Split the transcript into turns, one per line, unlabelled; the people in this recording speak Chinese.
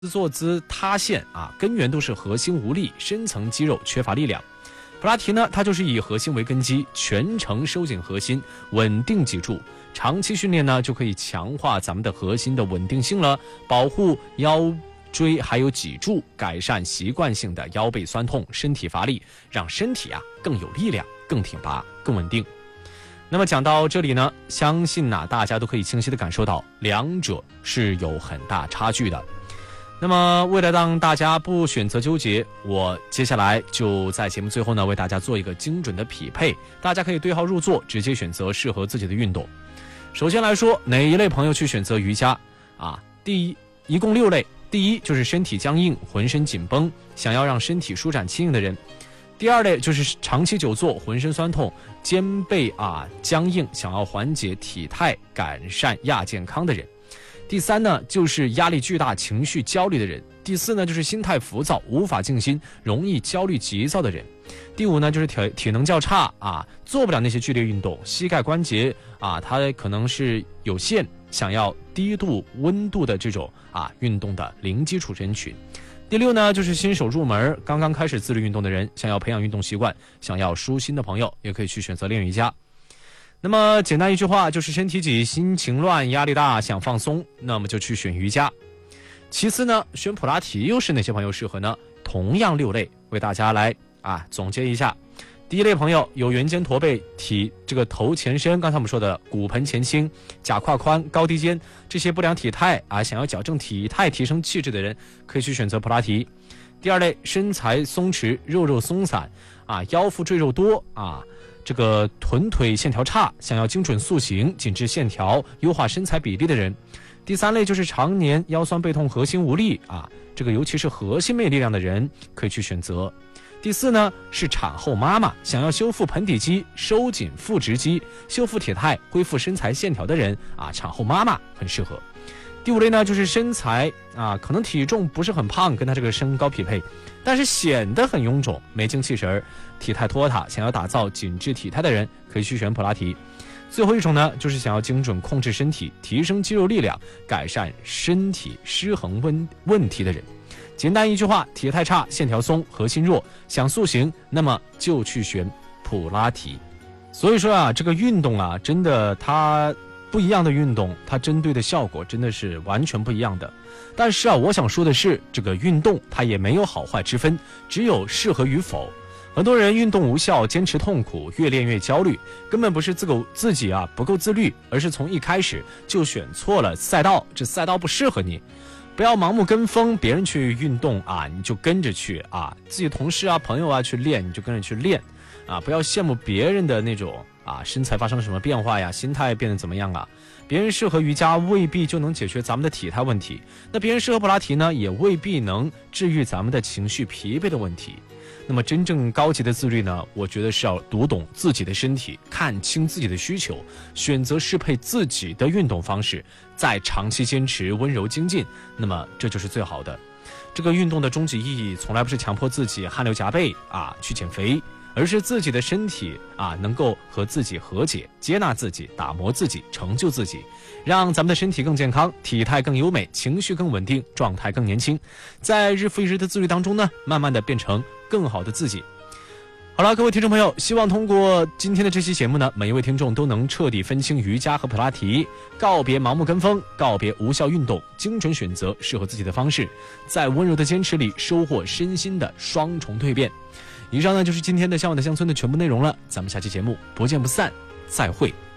坐姿塌陷啊，根源都是核心无力，深层肌肉缺乏力量。普拉提呢，它就是以核心为根基，全程收紧核心，稳定脊柱。长期训练呢，就可以强化咱们的核心的稳定性了，保护腰椎还有脊柱，改善习惯性的腰背酸痛、身体乏力，让身体更有力量、更挺拔、更稳定。那么讲到这里呢，相信大家都可以清晰地感受到两者是有很大差距的。那么为了让大家不选择纠结，我接下来就在节目最后呢，为大家做一个精准的匹配，大家可以对号入座，直接选择适合自己的运动。首先来说，哪一类朋友去选择瑜伽一共6类。第一就是身体僵硬、浑身紧绷，想要让身体舒展轻盈的人。第二类就是长期久坐、浑身酸痛、肩背僵硬，想要缓解体态、改善亚健康的人。第三呢，就是压力巨大、情绪焦虑的人。第四呢，就是心态浮躁、无法静心、容易焦虑急躁的人。第五呢，就是体能较差做不了那些剧烈运动，膝盖关节它可能是有限，想要低度温度的这种运动的零基础人群。第六呢，就是新手入门、刚刚开始自律运动的人，想要培养运动习惯、想要舒心的朋友，也可以去选择练瑜伽。那么简单一句话，就是身体紧、心情乱、压力大、想放松，那么就去选瑜伽。其次呢，选普拉提又是哪些朋友适合呢？同样6类，为大家来总结一下。第一类朋友有圆肩驼背、头前伸，刚才我们说的骨盆前倾、假胯宽、高低肩这些不良体态想要矫正体态、提升气质的人，可以去选择普拉提。第二类身材松弛、肉肉松散腰腹赘肉多臀腿线条差，想要精准塑形、紧致线条、优化身材比例的人。第三类就是常年腰酸背痛、核心无力尤其是核心没力量的人，可以去选择。第四呢，是产后妈妈，想要修复盆底肌、收紧腹直肌、修复体态、恢复身材线条的人产后妈妈很适合。第五类呢，就是身材可能体重不是很胖，跟他这个身高匹配，但是显得很臃肿、没精气神、体态拖沓，想要打造紧致体态的人，可以去选普拉提。最后一种呢，就是想要精准控制身体、提升肌肉力量、改善身体失衡问题的人。简单一句话，体态差、线条松、核心弱，想塑形，那么就去选普拉提。所以说这个运动真的它不一样的运动，它针对的效果真的是完全不一样的。但是我想说的是，这个运动它也没有好坏之分，只有适合与否。很多人运动无效，坚持痛苦，越练越焦虑，根本不是自己不够自律，而是从一开始就选错了赛道，这赛道不适合你。不要盲目跟风，别人去运动你就跟着去自己同事朋友去练，你就跟着去练不要羡慕别人的那种身材发生了什么变化呀，心态变得怎么样别人适合瑜伽未必就能解决咱们的体态问题，那别人适合普拉提呢，也未必能治愈咱们的情绪疲惫的问题。那么真正高级的自律呢，我觉得是要读懂自己的身体，看清自己的需求，选择适配自己的运动方式，再长期坚持温柔精进，那么这就是最好的。这个运动的终极意义从来不是强迫自己汗流浃背去减肥，而是自己的身体能够和自己和解，接纳自己，打磨自己，成就自己，让咱们的身体更健康，体态更优美，情绪更稳定，状态更年轻，在日复一日的自律当中呢，慢慢的变成更好的自己。好了，各位听众朋友，希望通过今天的这期节目呢，每一位听众都能彻底分清瑜伽和普拉提，告别盲目跟风，告别无效运动，精准选择适合自己的方式，在温柔的坚持里收获身心的双重蜕变。以上呢就是今天的向往的乡村的全部内容了，咱们下期节目不见不散，再会。